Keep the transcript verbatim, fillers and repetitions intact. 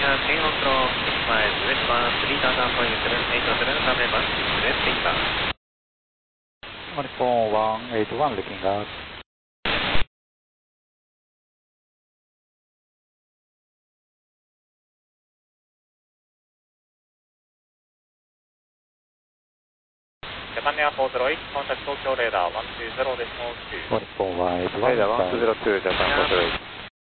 India, King Control, five, westbound, three thousand point seven eight seven, runway one six zero, inbound. Nippon one eight one, looking out. Japan Air four zero eight, contact Tokyo radar one two zero decimal two. Nippon one eight one. Radar one two zero two, Japan four zero eight.